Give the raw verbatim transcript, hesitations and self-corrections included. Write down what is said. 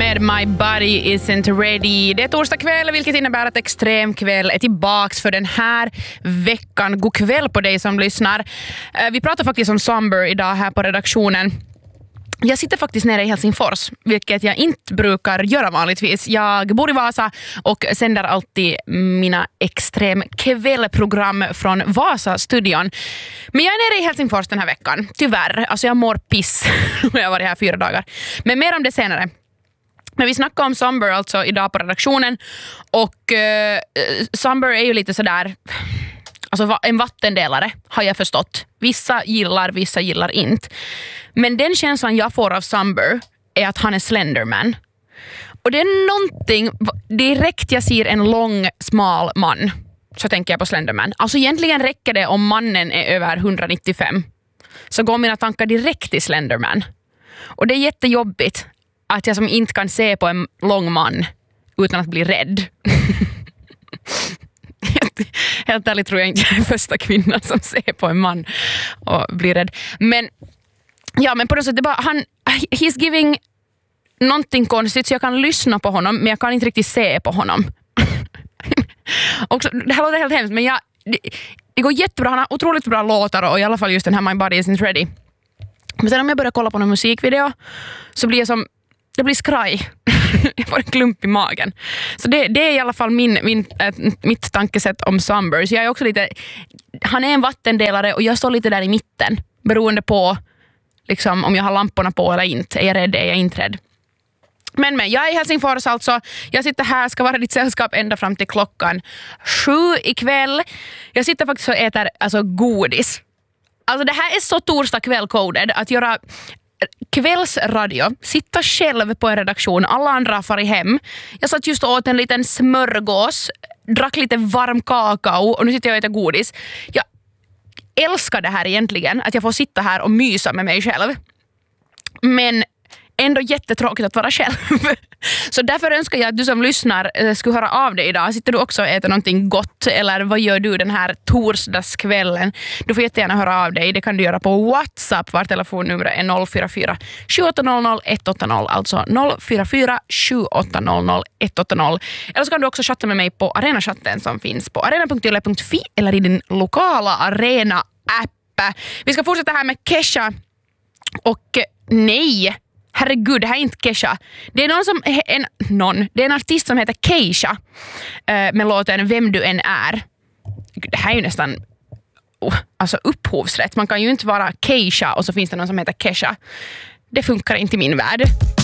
med My Body Isn't Ready. Det är torsdag kväll, vilket innebär att Extremkväll är tillbaks för den här veckan. God kväll på dig som lyssnar. Vi pratar faktiskt om Somber idag här på redaktionen. Jag sitter faktiskt nere i Helsingfors, vilket jag inte brukar göra vanligtvis. Jag bor i Vasa och sänder alltid mina extremkvällprogram från Vasa-studion. Men jag är nere i Helsingfors den här veckan, tyvärr. Alltså jag mår piss. Jag har varit här fyra dagar. Men mer om det senare. Men vi snackar om Somber alltså idag på redaktionen. Och uh, Somber är ju lite sådär... Alltså en vattendelare har jag förstått. Vissa gillar, vissa gillar inte. Men den känslan jag får av Somber är att han är Slenderman. Och det är någonting, direkt jag ser en lång, smal man, så tänker jag på Slenderman. Alltså egentligen räcker det om mannen är över etthundranittiofem. Så går mina tankar direkt till Slenderman. Och det är jättejobbigt att jag som inte kan se på en lång man utan att bli rädd. Helt ärligt tror jag inte jag är första kvinnan som ser på en man och blir rädd. Men ja, men på något sätt det bara, han, he's giving någonting konstigt så jag kan lyssna på honom men jag kan inte riktigt se på honom. Och så, det här låter helt hemskt men jag, det, det går jättebra, han har otroligt bra låtar och i alla fall just den här My Body Isn't Ready. Men sen om jag börjar kolla på någon musikvideo så blir jag som, jag blir skraj. Jag får en klump i magen. Så det, det är i alla fall min, min, äh, mitt tankesätt om Somber. Så jag är också lite, han är en vattendelare och jag står lite där i mitten. Beroende på liksom, om jag har lamporna på eller inte. Är jag rädd, är jag inte rädd. Men, men jag är i Helsingfors alltså. Jag sitter här, ska vara ditt sällskap ända fram till klockan sju ikväll. Jag sitter faktiskt och äter alltså, godis. Alltså det här är så torsdag kväll-coded att göra... kvällsradio, sitta själv på en redaktion, alla andra far hem. Jag satt just och åt en liten smörgås, drack lite varm kakao och nu sitter jag och äter godis. Jag älskar det här egentligen, att jag får sitta här och mysa med mig själv. Men ändå jättetråkigt att vara själv. Så därför önskar jag att du som lyssnar skulle höra av dig idag. Sitter du också och äter någonting gott eller vad gör du den här torsdagskvällen? Du får jättegärna höra av dig. Det kan du göra på WhatsApp. Vart telefonnummer är noll fyra fyra sju åtta noll noll ett åtta noll. Alltså noll fyra fyra sju åtta noll noll ett åtta noll. Eller så kan du också chatta med mig på Arena-chatten som finns på arena punkt yle punkt fi eller i din lokala Arena-app. Vi ska fortsätta här med Kesha. Och nej... Herregud, det här är inte Kesha. Det är någon som en, någon, det är en artist som heter Keisha eh, med låten Vem du än är. Det här är ju nästan oh, alltså upphovsrätt. Man kan ju inte vara Keisha och så finns det någon som heter Kesha. Det funkar inte i min värld.